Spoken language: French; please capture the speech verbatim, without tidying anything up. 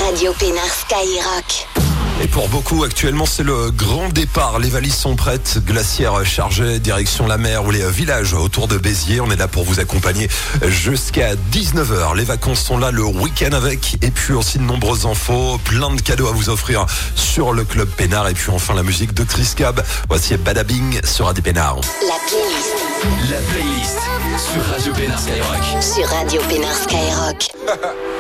Radio Pénard Skyrock. Et pour beaucoup, actuellement, c'est le grand départ. Les valises sont prêtes, glacières chargées, direction la mer ou les villages autour de Béziers. On est là pour vous accompagner jusqu'à dix-neuf heures. Les vacances sont là, le week-end avec. Et puis aussi de nombreuses infos, plein de cadeaux à vous offrir sur le Club Pénard. Et puis enfin, la musique de Chris Cab. Voici Badabing sur Radio Pénard. La playlist. La playlist sur Radio Pénard Skyrock. Sur Radio Pénard Skyrock.